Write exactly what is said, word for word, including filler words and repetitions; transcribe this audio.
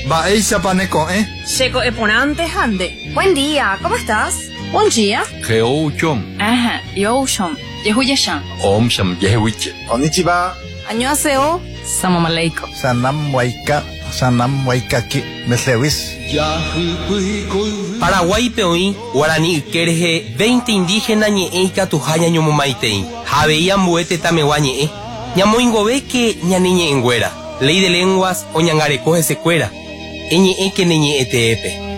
Baeisa paneco, ¿eh? Checo eponante hande. Buen día, ¿cómo estás? Buen día. Geouchom. Ajá, yoshom. Yehuyashan. Om sham yehuiche. Konnichiwa. Annyeonghaseyo. Salam aleikum. Sanam waika. Sanam waikaki. Meslewis. Paraguay peoí, Guarani Ikerje, veinte indígenas ñe'eika tujaña ñomomaitei. Javeía mbuete tameguá ñe'e. Ñamoingove que ñaniñe enguera. Ley de lenguas o ñangarecoje secuera. Eñe'e que neñe'e teepe.